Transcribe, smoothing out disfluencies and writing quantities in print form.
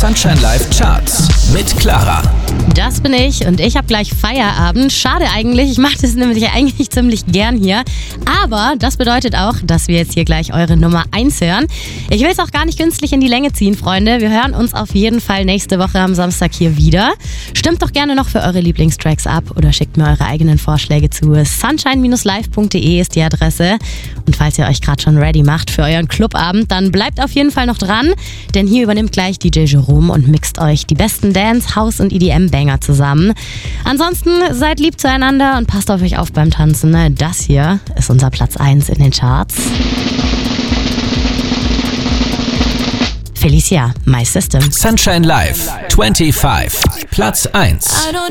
Sunshine Live Charts mit Clara. Das bin ich und ich habe gleich Feierabend. Schade eigentlich, ich mache das nämlich eigentlich ziemlich gern hier. Aber das bedeutet auch, dass wir jetzt hier gleich eure Nummer 1 hören. Ich will es auch gar nicht künstlich in die Länge ziehen, Freunde. Wir hören uns auf jeden Fall nächste Woche am Samstag hier wieder. Stimmt doch gerne noch für eure Lieblingstracks ab oder schickt mir eure eigenen Vorschläge zu. sunshine-live.de ist die Adresse. Und falls ihr euch gerade schon ready macht für euren Clubabend, dann bleibt auf jeden Fall noch dran, denn hier übernimmt gleich DJ Jerome und mixt euch die besten Dance, House und EDM-Banger zusammen. Ansonsten seid lieb zueinander und passt auf euch auf beim Tanzen. Das hier ist unser Platz 1 in den Charts. Felicia, My System. Sunshine Live 25, Platz 1.